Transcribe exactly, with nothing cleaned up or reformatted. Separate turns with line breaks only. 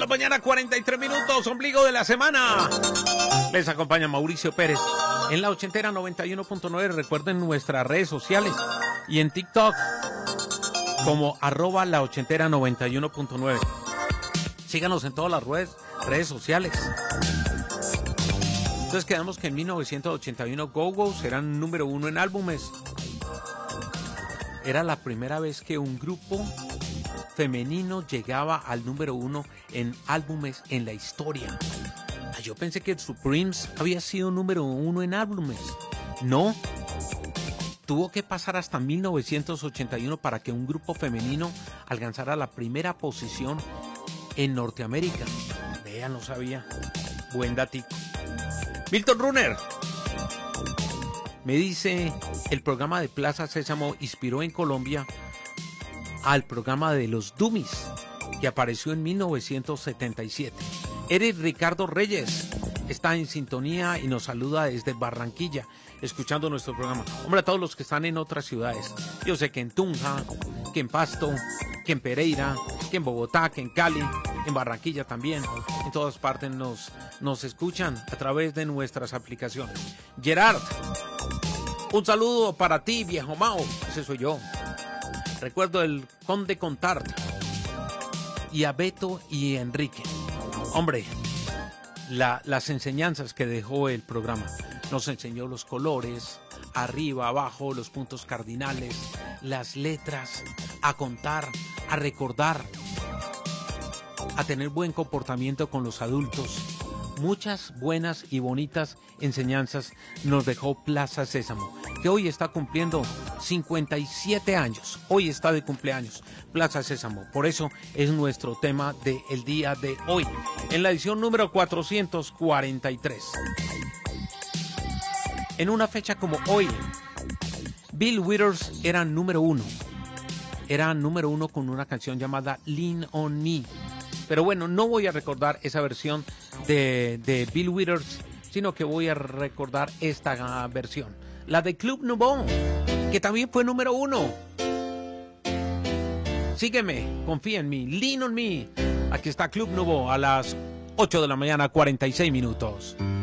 la mañana, cuarenta y tres minutos, ombligo de la semana. Les acompaña Mauricio Pérez en la ochentera noventa y uno punto nueve. Recuerden nuestras redes sociales y en TikTok como arroba la ochentera noventa y uno punto nueve. Síganos en todas las redes, redes sociales. Entonces quedamos que en mil novecientos ochenta y uno Go-Go serán número uno en álbumes. Era la primera vez que un grupo femenino llegaba al número uno en álbumes en la historia. Yo pensé que Supremes había sido número uno en álbumes. No. Tuvo que pasar hasta mil novecientos ochenta y uno para que un grupo femenino alcanzara la primera posición en Norteamérica. Vea, no sabía. Buen datico. Milton Runner me dice, el programa de Plaza Sésamo inspiró en Colombia al programa de los Dummies, que apareció en mil novecientos setenta y siete. Eric Ricardo Reyes está en sintonía y nos saluda desde Barranquilla, escuchando nuestro programa. Hombre, a todos los que están en otras ciudades. Yo sé que en Tunja, que en Pasto, que en Pereira, que en Bogotá, que en Cali, en Barranquilla también. En todas partes nos, nos escuchan a través de nuestras aplicaciones. Gerard, un saludo para ti, viejo Mao. Ese soy yo. Recuerdo el Conde Contart y a Beto y Enrique. Hombre, la, las enseñanzas que dejó el programa. Nos enseñó los colores, arriba, abajo, los puntos cardinales, las letras, a contar, a recordar, a tener buen comportamiento con los adultos. Muchas buenas y bonitas enseñanzas nos dejó Plaza Sésamo, que hoy está cumpliendo cincuenta y siete años. Hoy está de cumpleaños Plaza Sésamo. Por eso es nuestro tema del día de hoy, en la edición número cuatrocientos cuarenta y tres. En una fecha como hoy, Bill Withers era número uno. Era número uno con una canción llamada Lean on Me. Pero bueno, no voy a recordar esa versión de, de Bill Withers, sino que voy a recordar esta versión, la de Club Nouveau, que también fue número uno. Sígueme, confía en mí, Lean on Me. Aquí está Club Nouveau a las ocho de la mañana, cuarenta y seis minutos.